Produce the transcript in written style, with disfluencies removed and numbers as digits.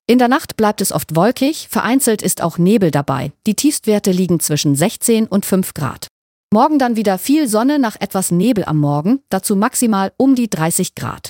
In der Nacht bleibt es oft wolkig, vereinzelt ist auch Nebel dabei. Die Tiefstwerte liegen zwischen 16 und 5 Grad. Morgen dann wieder viel Sonne nach etwas Nebel am Morgen, dazu maximal um die 30 Grad.